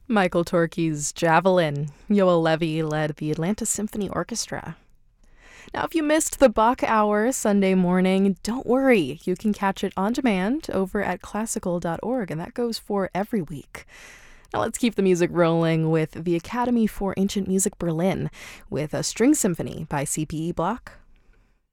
Michael Torke's Javelin. Yoel Levy led the Atlanta Symphony Orchestra. Now, if you missed the Bach Hour Sunday morning, don't worry. You can catch it on demand over at classical.org, and that goes for every week. Now let's keep the music rolling with the Academy for Ancient Music Berlin with a string symphony by CPE Block.